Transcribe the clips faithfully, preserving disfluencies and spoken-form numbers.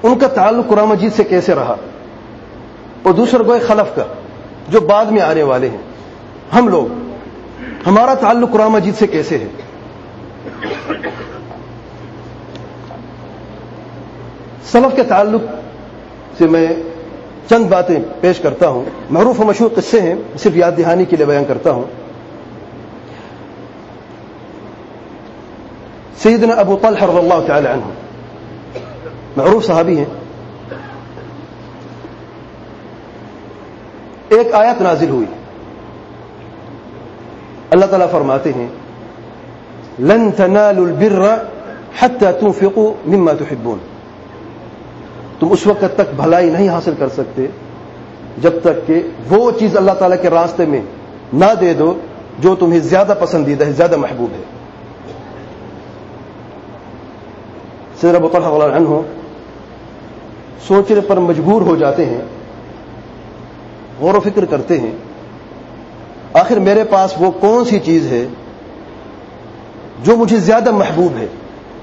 ان کا تعلق قرآن مجید سے کیسے رہا، اور دوسرا گوئے خلف کا جو بعد میں آنے والے ہیں، ہم لوگ ہمارا تعلق قرآن مجید سے کیسے ہے۔ سلف کے تعلق سے میں چند باتیں پیش کرتا ہوں، معروف و مشہور قصے ہیں، صرف یاد دہانی کے لیے بیان کرتا ہوں۔ سیدنا ابو طلحہ رضی اللہ تعالی عنہ معروف صحابی ہیں، ایک آیت نازل ہوئی، اللہ تعالیٰ فرماتے ہیں لن تنالوا البر حتى تنفقوا مما تحبون، تم اس وقت تک بھلائی نہیں حاصل کر سکتے جب تک کہ وہ چیز اللہ تعالیٰ کے راستے میں نہ دے دو جو تمہیں زیادہ پسندیدہ ہے، زیادہ محبوب ہے۔ سیدنا ابو طلحہ رضی اللہ عنہ سوچنے پر مجبور ہو جاتے ہیں، غور و فکر کرتے ہیں، آخر میرے پاس وہ کون سی چیز ہے جو مجھے زیادہ محبوب ہے،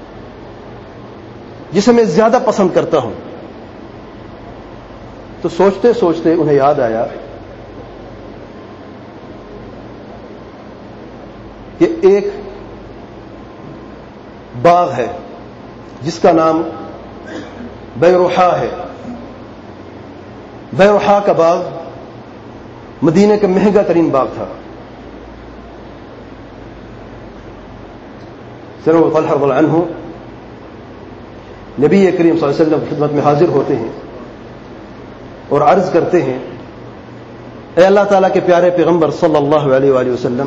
جسے میں زیادہ پسند کرتا ہوں۔ تو سوچتے سوچتے انہیں یاد آیا کہ ایک باغ ہے جس کا نام بیروحا ہے۔ بیروحا کا باغ مدینے کا مہنگا ترین باغ تھا۔ سیدنا ابو طلحہ رضی اللہ عنہ نبی کریم صلی اللہ علیہ وسلم کی خدمت میں حاضر ہوتے ہیں اور عرض کرتے ہیں، اے اللہ تعالیٰ کے پیارے پیغمبر صلی اللہ علیہ وآلہ وسلم،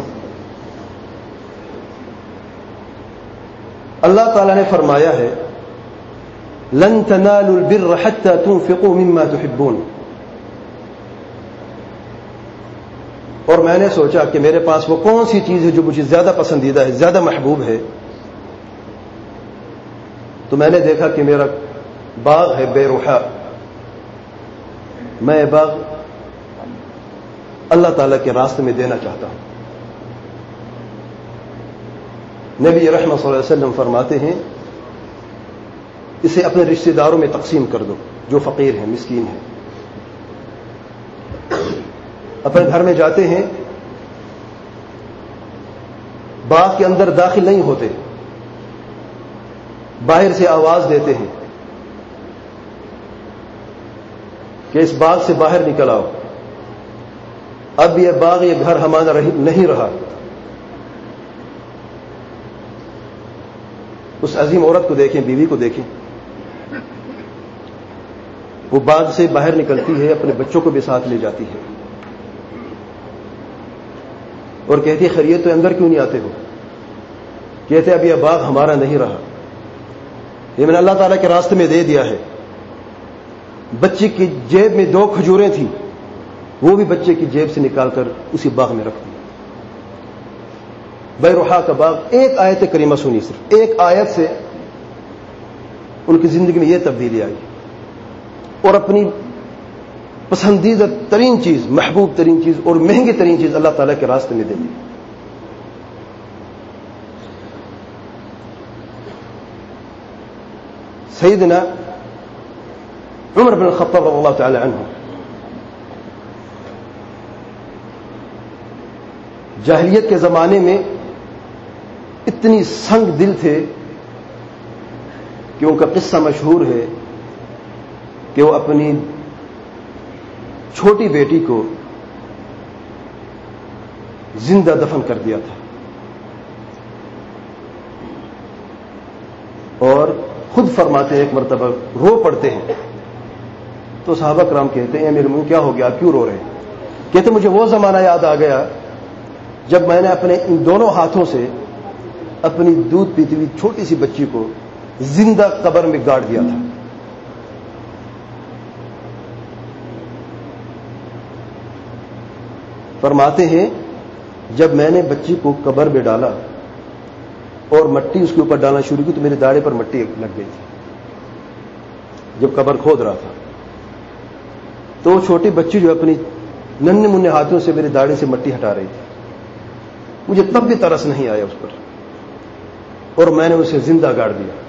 اللہ تعالیٰ نے فرمایا ہے لن تنالوا البر حتى تنفقوا مما تحبون، اور میں نے سوچا کہ میرے پاس وہ کون سی چیز ہے جو مجھے زیادہ پسندیدہ ہے، زیادہ محبوب ہے۔ تو میں نے دیکھا کہ میرا باغ ہے بیروحا، میں باغ اللہ تعالیٰ کے راستے میں دینا چاہتا ہوں۔ نبی رحمت صلی اللہ علیہ وسلم فرماتے ہیں اسے اپنے رشتہ داروں میں تقسیم کر دو جو فقیر ہیں، مسکین ہیں۔ اپنے گھر میں جاتے ہیں، باغ کے اندر داخل نہیں ہوتے، باہر سے آواز دیتے ہیں کہ اس باغ سے باہر نکل آؤ، اب یہ باغ یہ گھر ہمارا نہیں رہا۔ اس عظیم عورت کو دیکھیں، بیوی کو دیکھیں، وہ باغ سے باہر نکلتی ہے، اپنے بچوں کو بھی ساتھ لے جاتی ہے اور کہتی ہے خیریت تو اندر کیوں نہیں آتے ہو؟ کہتے اب یہ باغ ہمارا نہیں رہا، یہ میں نے اللہ تعالیٰ کے راستے میں دے دیا ہے۔ بچے کی جیب میں دو کھجوریں تھیں، وہ بھی بچے کی جیب سے نکال کر اسی باغ میں رکھ دی۔ بیروحا کا باغ، ایک آیت کریمہ سنی، صرف ایک آیت سے ان کی زندگی میں یہ تبدیلی آئی اور اپنی پسندیدہ ترین چیز، محبوب ترین چیز اور مہنگی ترین چیز اللہ تعالیٰ کے راستے میں دے دی۔ سیدنا عمر بن الخطاب رضی اللہ تعالی عنہ جاہلیت کے زمانے میں اتنی سنگ دل تھے کہ ان کا قصہ مشہور ہے کہ وہ اپنی چھوٹی بیٹی کو زندہ دفن کر دیا تھا اور خود فرماتے ہیں ایک مرتبہ رو پڑتے ہیں تو صحابہ کرام کہتے ہیں امیر المومنین کیا ہو گیا، کیوں رو رہے ہیں؟ کہتے مجھے وہ زمانہ یاد آ گیا جب میں نے اپنے ان دونوں ہاتھوں سے اپنی دودھ پیتی ہوئی چھوٹی سی بچی کو زندہ قبر میں گاڑ دیا تھا۔ فرماتے ہیں جب میں نے بچی کو قبر میں ڈالا اور مٹی اس کے اوپر ڈالنا شروع کی تو میرے داڑھی پر مٹی لگ گئی تھی جب قبر کھود رہا تھا، تو وہ چھوٹی بچی جو اپنی ننھے منھے ہاتھوں سے میری داڑھی سے مٹی ہٹا رہی تھی، مجھے تب بھی ترس نہیں آیا اس پر اور میں نے اسے زندہ گاڑ دیا۔